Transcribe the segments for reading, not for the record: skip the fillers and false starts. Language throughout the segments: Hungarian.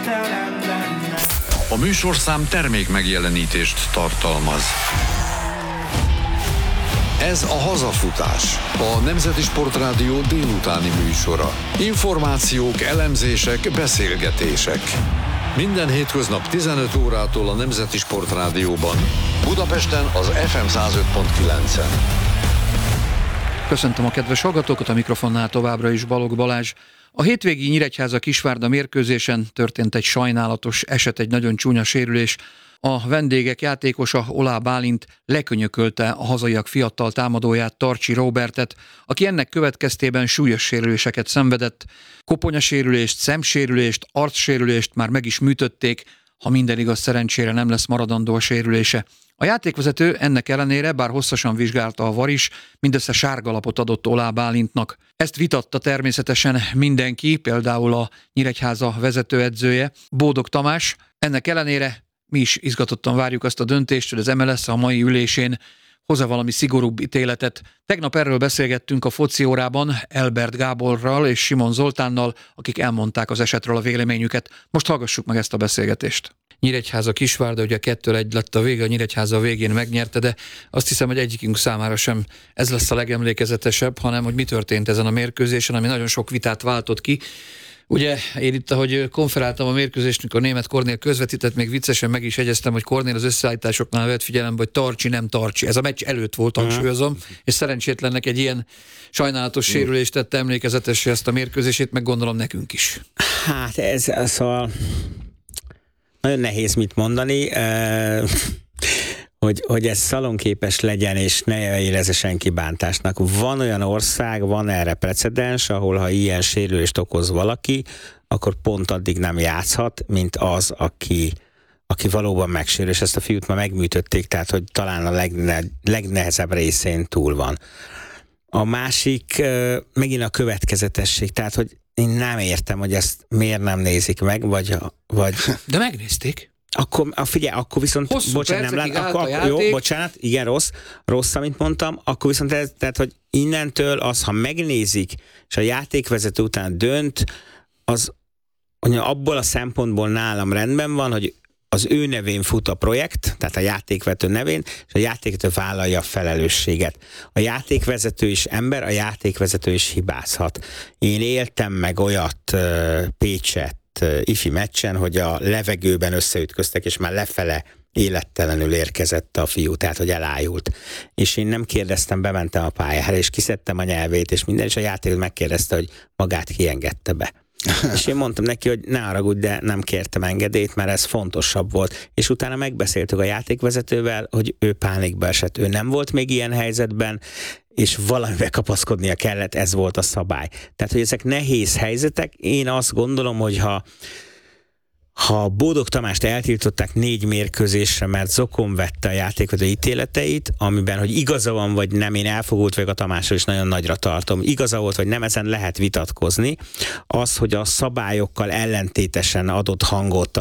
A műsorszám termék megjelenítést tartalmaz. Ez a Hazafutás, a Nemzeti Sportrádió délutáni műsora. Információk, elemzések, beszélgetések. Minden hétköznap 15 órától a Nemzeti Sportrádióban. Budapesten az FM 105.9-en. Köszöntöm a kedves hallgatókat, a mikrofonnál továbbra is Balogh Balázs. A hétvégi Nyíregyháza-Kisvárda mérkőzésen történt egy sajnálatos eset, egy nagyon csúnya sérülés. A vendégek játékosa, Oláh Bálint lekönyökölte a hazaiak fiatal támadóját, Tarcsi Róbertet, aki ennek következtében súlyos sérüléseket szenvedett. Koponyasérülést, szemsérülést, arcsérülést már meg is műtötték, ha minden igaz, szerencsére nem lesz maradandó a sérülése. A játékvezető ennek ellenére, bár hosszasan vizsgálta a VAR is, mindössze sárgalapot adott Oláh Bálintnak. Ezt vitatta természetesen mindenki, például a Nyíregyháza vezetőedzője, Bódog Tamás. Ennek ellenére mi is izgatottan várjuk azt a döntést, hogy az MLS a mai ülésén hoz-e valami szigorúbb ítéletet. Tegnap erről beszélgettünk a foci órában Elbert Gáborral és Simon Zoltánnal, akik elmondták az esetről a véleményüket. Most hallgassuk meg ezt a beszélgetést. Nyíregyháza-Kisvárda, ugye 2-1 lett a vége, a Nyíregyháza végén megnyerte, de azt hiszem, hogy egyikünk számára sem ez lesz a legemlékezetesebb, hanem hogy mi történt ezen a mérkőzésen, ami nagyon sok vitát váltott ki. Ugye én itt, ahogy konferáltam a mérkőzést, mikor német Kornél közvetített, még viccesen meg is jegyeztem, hogy Kornél az összeállításoknál vett figyelembe, hogy Tarcsi, nem Tarcsi. Ez a meccs előtt volt, hangsúlyozom, és szerencsétlennek egy ilyen sajnálatos sérülést tette emlékezetessé ezt a mérkőzését, meg gondolom nekünk is. Hát ez szóval nagyon nehéz mit mondani, hogy ez szalonképes legyen, és ne érezze senki bántásnak. Van olyan ország, van erre precedens, ahol ha ilyen sérülést okoz valaki, akkor pont addig nem játszhat, mint az, aki valóban megsérül, és ezt a fiút már megműtötték, tehát hogy talán a legnehezebb részén túl van. A másik megint a következetesség, tehát hogy én nem értem, hogy ezt miért nem nézik meg, vagy... De megnézték. Figyelj, akkor viszont... Igen, rossz, amit mondtam, akkor viszont tehát, hogy innentől az, ha megnézik, és a játékvezető után dönt, az abból a szempontból nálam rendben van, hogy az ő nevén fut a projekt, tehát a játékvezető nevén, és a játékvezető vállalja a felelősséget. A játékvezető is ember, a játékvezető is hibázhat. Én éltem meg olyat Pécset ifi meccsen, hogy a levegőben összeütköztek, és már lefele élettelenül érkezett a fiú, tehát hogy elájult. És én nem kérdeztem, bementem a pályára, és kiszedtem a nyelvét, és minden, és a játékos megkérdezte, hogy magát kiengedte be. És én mondtam neki, hogy ne haragudj, de nem kértem engedélyt, mert ez fontosabb volt. És utána megbeszéltük a játékvezetővel, hogy ő pánikba esett, ő nem volt még ilyen helyzetben, és valamivel kapaszkodnia kellett, ez volt a szabály. Tehát, hogy ezek nehéz helyzetek, én azt gondolom, hogy ha Bódog Tamást eltiltották 4 mérkőzésre, mert zokon vette a játékvezető ítéleteit, amiben, hogy igaza van, vagy nem, én elfogult vagyok a Tamásról, és nagyon nagyra tartom. Igaza volt, vagy nem, ezen lehet vitatkozni. Az, hogy a szabályokkal ellentétesen adott hangot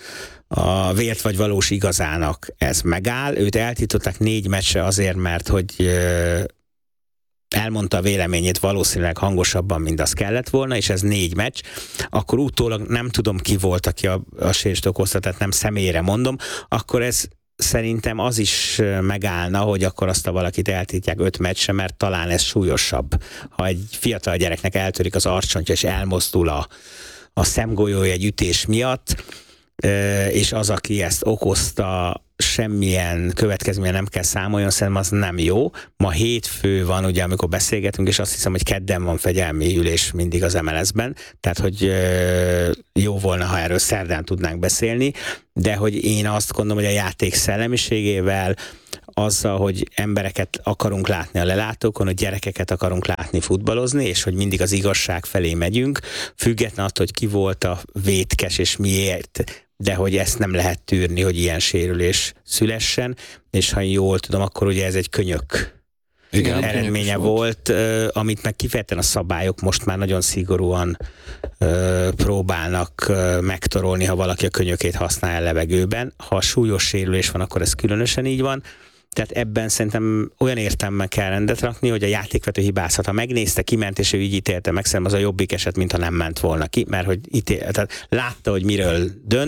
a vért vagy valós igazának, ez megáll. Őt eltiltották 4 meccsre azért, mert hogy elmondta a véleményét valószínűleg hangosabban, mint az kellett volna, és ez 4 meccs, akkor utólag nem tudom ki volt, aki a sérülést okozta, tehát nem személyre mondom, akkor ez szerintem az is megállna, hogy akkor azt a valakit eltiltják 5 meccsre, mert talán ez súlyosabb. Ha egy fiatal gyereknek eltörik az arcsontja, és elmozdul a szemgolyója egy ütés miatt, és az, aki ezt okozta, semmilyen következménye nem kell számoljon, szerintem az nem jó. Ma hétfő van, ugye, amikor beszélgetünk, és azt hiszem, hogy kedden van fegyelmi ülés mindig az MLS-ben, tehát, hogy jó volna, ha erről szerdán tudnánk beszélni, de hogy én azt gondolom, hogy a játék szellemiségével, azzal, hogy embereket akarunk látni a lelátókon, hogy gyerekeket akarunk látni futballozni, és hogy mindig az igazság felé megyünk, független attól, hogy ki volt a vétkes és miért, de hogy ezt nem lehet tűrni, hogy ilyen sérülés szülessen, és ha jól tudom, akkor ugye ez egy könyök eredménye volt, amit meg kifejezetten a szabályok most már nagyon szigorúan próbálnak megtorolni, ha valaki a könyökét használja a levegőben. Ha súlyos sérülés van, akkor ez különösen így van, Tehát ebben szerintem olyan értelme kell rendet rakni, hogy a játékvető hibázhat. Ha megnézte, kiment és ő így ítélte meg, szerintem az a jobbik eset, mintha nem ment volna ki, mert hogy tehát látta, hogy miről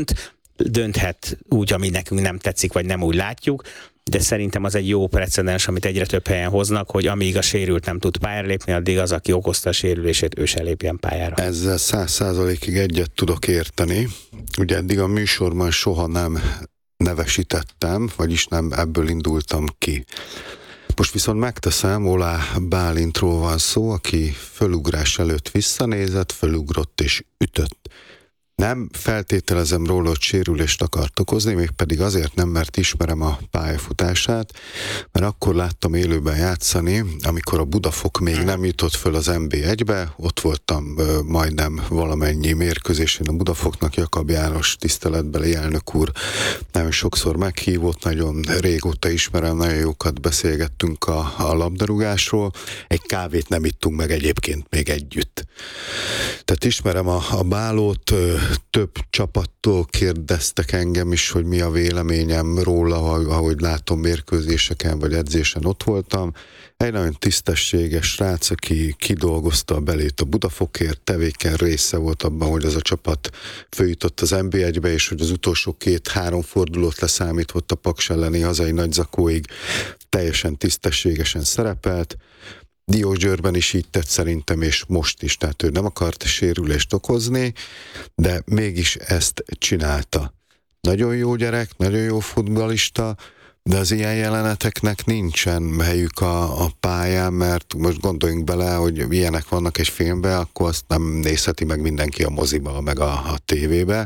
dönthet úgy, ami nekünk nem tetszik, vagy nem úgy látjuk, de szerintem az egy jó precedens, amit egyre több helyen hoznak, hogy amíg a sérült nem tud pályára lépni, addig az, aki okozta a sérülését, ő se lépjen pályára. Ezzel 100%-ig egyet tudok érteni. Ugye eddig a műsorban soha nem nevesítettem, vagyis nem ebből indultam ki. Most viszont megteszem, Oláh Bálintról van szó, aki fölugrás előtt visszanézett, fölugrott és ütött. Nem feltételezem róla, hogy sérülést akart okozni, mégpedig azért nem, mert ismerem a pályafutását, mert akkor láttam élőben játszani, amikor a Budafok még nem jutott föl az NB1-be, ott voltam majdnem valamennyi mérkőzésén a Budafoknak, Jakab János tiszteletbeli elnök úr nagyon sokszor meghívott, nagyon régóta ismerem, nagyon jókat beszélgettünk a labdarúgásról, egy kávét nem ittunk meg egyébként még együtt. Tehát ismerem a Bálót, több csapattól kérdeztek engem is, hogy mi a véleményem róla, ahogy látom mérkőzéseken vagy edzésen ott voltam. Egy nagyon tisztességes srác, aki kidolgozta a belét a Budafokért, tevéken része volt abban, hogy az a csapat följutott az NB1-be, és hogy az utolsó 2-3 fordulót leszámítva a Paks elleni hazai nagyzakóig teljesen tisztességesen szerepelt. Diósgyőrben is így tett szerintem, és most is, tehát ő nem akart sérülést okozni, de mégis ezt csinálta. Nagyon jó gyerek, nagyon jó futballista, de az ilyen jeleneteknek nincsen helyük a pályán, mert most gondoljunk bele, hogy ilyenek vannak egy filmben, akkor azt nem nézheti meg mindenki a moziba, meg a tévébe,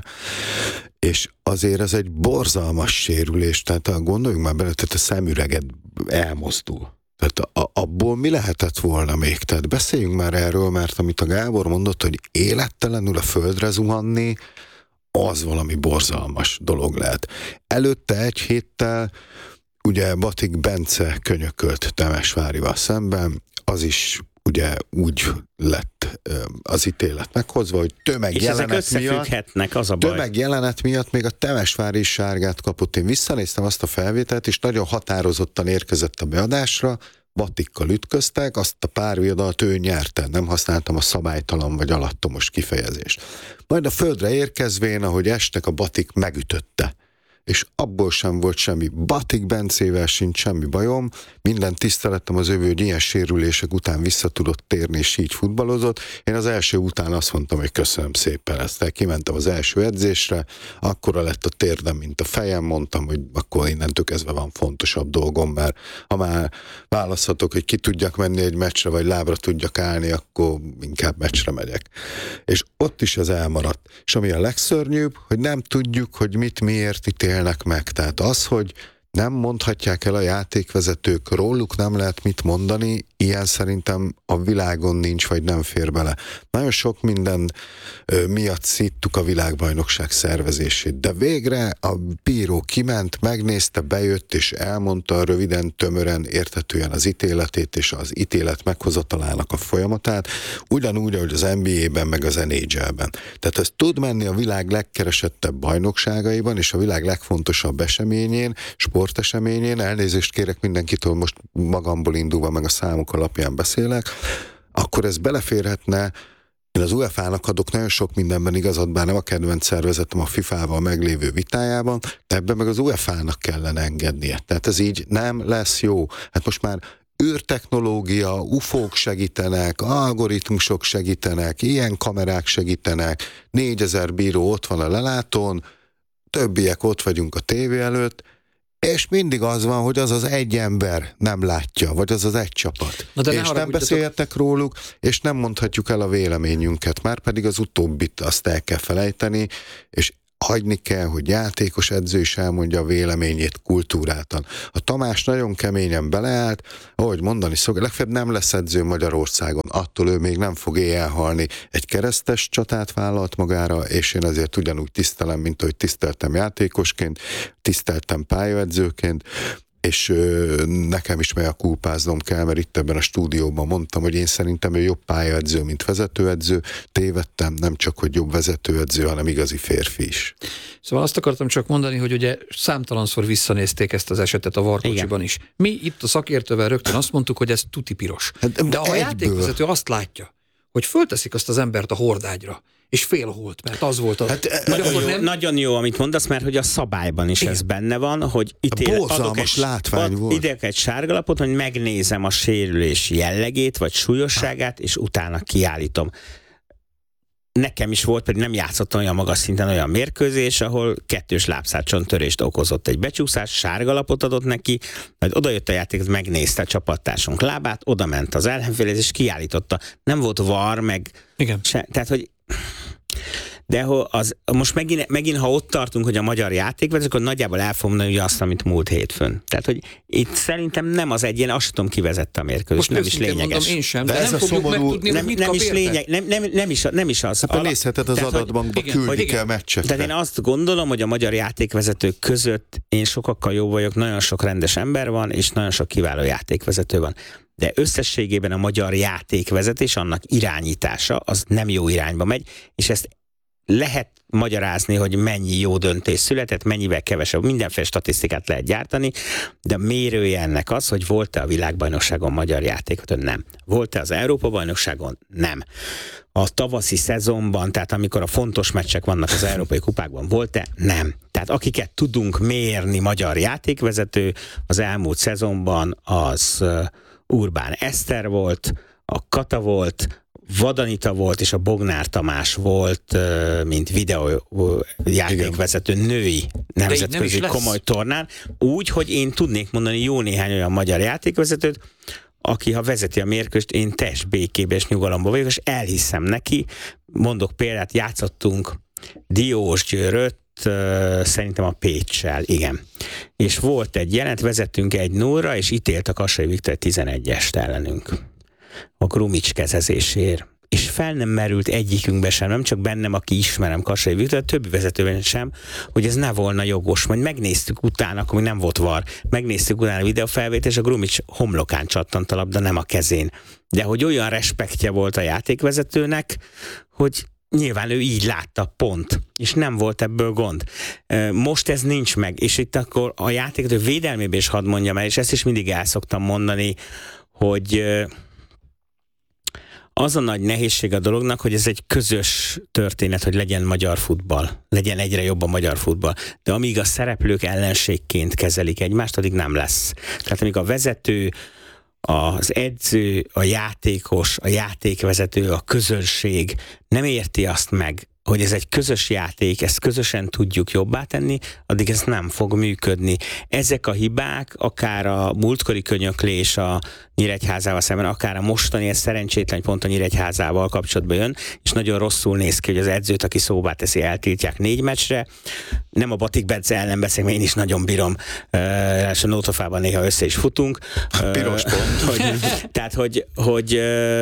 és azért ez egy borzalmas sérülés, tehát gondoljunk már bele, tehát a szemüreged elmozdul. Tehát abból mi lehetett volna még? Tehát beszéljünk már erről, mert amit a Gábor mondott, hogy élettelenül a földre zuhanni, az valami borzalmas dolog lehet. Előtte egy héttel ugye Batik Bence könyökölt Temesvárival szemben, az is ugye úgy lett az ítélet meghozva, hogy tömegjelenet miatt még a Temesvári is sárgát kapott. Én visszanéztem azt a felvételt, és nagyon határozottan érkezett a beadásra, Batikkal ütköztek, azt a pár viadalt ő nyerte, nem használtam a szabálytalan vagy alattomos kifejezést. Majd a földre érkezvén, ahogy estek, a Batik megütötte. És abból sem volt semmi. Batik Bencével sincs semmi bajom, minden tiszteletem az övő, hogy ilyen sérülések után vissza tudott térni, és így futballozott. Én az első után azt mondtam, hogy köszönöm szépen ezt. Kimentem az első edzésre, akkora lett a térdem, mint a fejem, mondtam, hogy akkor innentől kezdve van fontosabb dolgom, mert ha már választhatok, hogy ki tudjak menni egy meccsre, vagy lábra tudjak állni, akkor inkább meccsre megyek. És ott is ez elmaradt. És ami a legszörnyűbb, hogy nem tudjuk, hogy mit miért ítélnek meg. Tehát az, hogy nem mondhatják el a játékvezetők, róluk nem lehet mit mondani, ilyen szerintem a világon nincs, vagy nem fér bele. Nagyon sok minden miatt szíttuk a világbajnokság szervezését, de végre a bíró kiment, megnézte, bejött, és elmondta röviden, tömören, érthetően az ítéletét, és az ítélet meghozatalának a folyamatát, ugyanúgy, ahogy az NBA-ben, meg az NHL-ben. Tehát ez tud menni a világ legkeresettebb bajnokságaiban, és a világ legfontosabb eseményén, sporteseményén, elnézést kérek mindenkitől, most magamból indulva, meg a számok alapján beszélek, akkor ez beleférhetne. Én az UEFA-nak adok nagyon sok mindenben igazat, bár nem a kedvenc szervezetem a FIFA-val meglévő vitájában, de ebben meg az UEFA-nak kellene engednie. Tehát ez így nem lesz jó. Hát most már űrtechnológia, UFO-k segítenek, algoritmusok segítenek, ilyen kamerák segítenek, 4000 bíró ott van a lelátón, többiek ott vagyunk a tévé előtt, és mindig az van, hogy az az egy ember nem látja, vagy az az egy csapat. És nem beszéltek róluk, és nem mondhatjuk el a véleményünket, már pedig az utóbbit azt el kell felejteni, és hagyni kell, hogy játékos edző is elmondja a véleményét kultúráltan. A Tamás nagyon keményen beleállt, ahogy mondani szokott, legfeljebb nem lesz edző Magyarországon, attól ő még nem fog éjjel halni. Egy keresztes csatát vállalt magára, és én ezért ugyanúgy tisztelem, mint ahogy tiszteltem játékosként, tiszteltem pályaedzőként, és nekem is meg kulpáznom kell, mert itt ebben a stúdióban mondtam, hogy én szerintem ő jobb pályaedző, mint vezetőedző. Tévedtem, nem csak, hogy jobb vezetőedző, hanem igazi férfi is. Szóval azt akartam csak mondani, hogy ugye számtalanszor visszanézték ezt az esetet a VAR-kocsiban is. Mi itt a szakértővel rögtön azt mondtuk, hogy ez tuti piros. De a játékvezető azt látja, hogy fölteszik azt az embert a hordágyra, és félholt, mert az volt a... Nagyon jó, amit mondasz, mert hogy a szabályban is ez benne van, hogy adok egy sárgalapot, hogy megnézem a sérülés jellegét, vagy súlyosságát, és utána kiállítom. Nekem is volt, pedig nem játszottam olyan magas szinten olyan mérkőzés, ahol 2 lábszárcsontörést okozott egy becsúszás, sárgalapot adott neki, majd odajött a játék, megnézte a csapattársunk lábát, oda ment az ellenfélhez, és kiállította. Nem volt VAR, meg... Igen. Tehát, hogy... De most megint, ha ott tartunk, hogy a magyar játékvezetők, akkor nagyjából el fogom mondani azt, amit múlt hétfön. Tehát, hogy itt szerintem nem az egyén, azt tudom, kivezette a mérkőzést, nem is lényeges. Mondom, én sem, de ez nem fogjuk megtudni, hogy mit nem kap is lényeg, nem is az. Nézheted az adatbankba, küldik el meccsekre. Tehát én azt gondolom, hogy a magyar játékvezetők között én sokakkal jobb vagyok, nagyon sok rendes ember van, és nagyon sok kiváló játékvezető van. De összességében a magyar játékvezetés, annak irányítása, az nem jó irányba megy, és ezt lehet magyarázni, hogy mennyi jó döntés született, mennyivel kevesebb, mindenféle statisztikát lehet gyártani, de a mérője ennek az, hogy volt-e a világbajnokságon magyar játékvezető? Nem. Volt-e az Európa-bajnokságon? Nem. A tavaszi szezonban, tehát amikor a fontos meccsek vannak az európai kupákban, volt-e? Nem. Tehát akiket tudunk mérni magyar játékvezető, az elmúlt szezonban az Urbán Eszter volt, a Kata volt, Vadanita volt, és a Bognár Tamás volt, mint videójátékvezető női nemzetközi komoly tornán. Úgy, hogy én tudnék mondani jó néhány olyan magyar játékvezetőt, aki, ha vezeti a mérkőzést, én békébe és nyugalomba vagyok, és elhiszem neki. Mondok példát, játszottunk Diósgyőröt, szerintem a Péccsel, igen. És volt egy jelent, vezettünk 1-0-ra, és ítélt a Kassai Viktor 11-est ellenünk. A Grumics kezezésért. És fel nem merült egyikünkbe sem, nem csak bennem, aki ismerem Kassai Viktor, többi vezetőben sem, hogy ez ne volna jogos. Majd megnéztük utána, akkor még nem volt VAR, megnéztük utána a videófelvételt, és a Grumics homlokán csattant a labda, nem a kezén. De hogy olyan respektje volt a játékvezetőnek, hogy nyilván ő így látta, pont. És nem volt ebből gond. Most ez nincs meg, és itt akkor a játékvezető védelmében is hadd mondjam el, és ezt is mindig el szoktam mondani, hogy az a nagy nehézség a dolognak, hogy ez egy közös történet, hogy legyen magyar futball, legyen egyre jobb a magyar futball. De amíg a szereplők ellenségként kezelik egymást, addig nem lesz. Tehát amíg a vezető, az edző, a játékos, a játékvezető, a közönség nem érti azt meg, hogy ez egy közös játék, ezt közösen tudjuk jobbá tenni, addig ez nem fog működni. Ezek a hibák, akár a múltkori könyöklés a Nyíregyházával szemben, akár a mostani, ez szerencsétlen pont a Nyíregyházával kapcsolatban jön, és nagyon rosszul néz ki, hogy az edzőt, aki szóvá teszi, eltiltják 4 meccsre. Nem a Batik Bence ellen beszélek, mert én is nagyon bírom, és a Nótofában néha össze is futunk. Piros pont. Tehát, hogy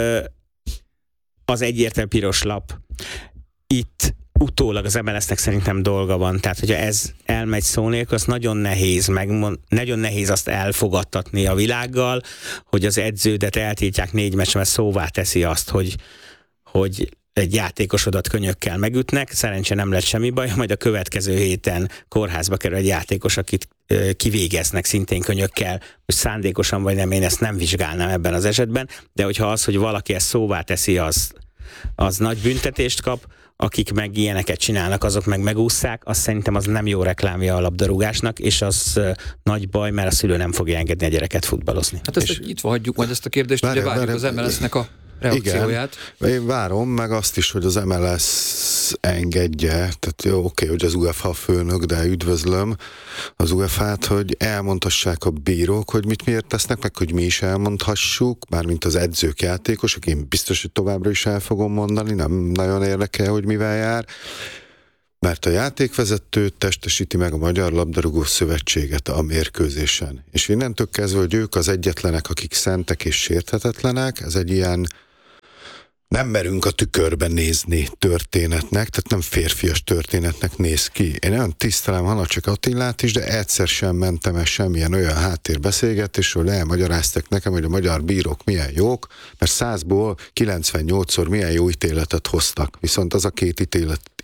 az egyértelmű piros lap. Itt utólag az MLS-nek szerintem dolga van, tehát hogyha ez elmegy szó nélkül, az nagyon nehéz azt elfogadtatni a világgal, hogy az edződet eltiltják 4 meccsre, mert szóvá teszi azt, hogy egy játékosodat könyökkel megütnek, szerencsére nem lett semmi baj, majd a következő héten kórházba kerül egy játékos, akit kivégeznek szintén könyökkel, hogy szándékosan vagy nem, én ezt nem vizsgálnám ebben az esetben, de hogyha az, hogy valaki ezt szóvá teszi, az nagy büntetést kap, akik meg ilyeneket csinálnak, azok meg megússzák, azt szerintem az nem jó reklámja a labdarúgásnak, és az nagy baj, mert a szülő nem fogja engedni a gyereket futballozni. Hát ezt nyitva hagyjuk majd ezt a kérdést, ugye várjuk az MLS-nek a reakcióját. Igen, én várom meg azt is, hogy az MLS engedje, tehát jó, oké, hogy az UEFA főnök, de üdvözlöm az UEFA-t, hogy elmondhassák a bírók, hogy mit miért tesznek, meg hogy mi is elmondhassuk, mármint az edzők, játékosok, én biztos, hogy továbbra is el fogom mondani, nem nagyon érdekel, hogy mivel jár, mert a játékvezető testesíti meg a Magyar Labdarúgó Szövetséget a mérkőzésen. És innentől kezdve, hogy ők az egyetlenek, akik szentek és sérthetetlenek, ez egy ilyen nem merünk a tükörben nézni történetnek, tehát nem férfias történetnek néz ki. Én olyan tisztelem Hanacsek Attilát is, de egyszer sem mentem el semmilyen olyan háttérbeszélgetésről, elmagyaráztak nekem, hogy a magyar bírók milyen jók, mert 100-ból 98-szor milyen jó ítéletet hoztak. Viszont az a 2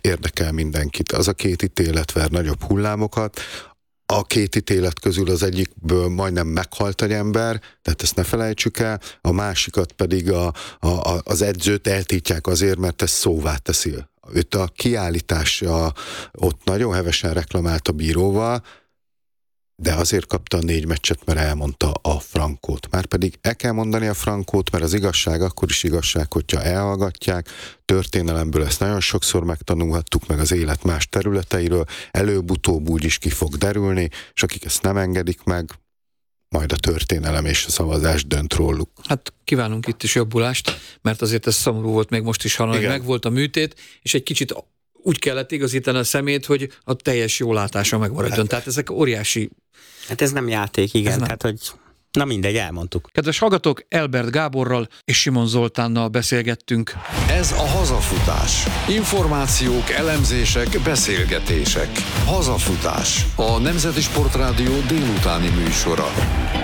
érdekel mindenkit. Az a két ítélet ver nagyobb hullámokat, a két ítélet közül az egyikből majdnem meghalt egy ember, tehát ezt ne felejtsük el, a másikat pedig az edzőt eltiltják azért, mert ez szóvá teszi. Őt a kiállítása ott nagyon hevesen reklamált a bíróval, de azért kapta a 4 meccset, mert elmondta a frankót. Márpedig el kell mondani a frankót, mert az igazság akkor is igazság, hogyha elhallgatják. Történelemből ezt nagyon sokszor megtanulhattuk, meg az élet más területeiről. Előbb-utóbb úgy is ki fog derülni, és akik ezt nem engedik meg, majd a történelem és a szavazás dönt róluk. Hát kívánunk itt is jobbulást, mert azért ez szomorú volt még most is hallani, hogy megvolt a műtét, és egy kicsit úgy kellett igazítani a szemét, hogy a teljes jólátása megmaradjon. Tehát ezek óriási... Hát ez nem játék, igen. Tehát, hogy na mindegy, elmondtuk. Kedves hallgatók, Elbert Gáborral és Simon Zoltánnal beszélgettünk. Ez a Hazafutás. Információk, elemzések, beszélgetések. Hazafutás. A Nemzeti Sportrádió délutáni műsora.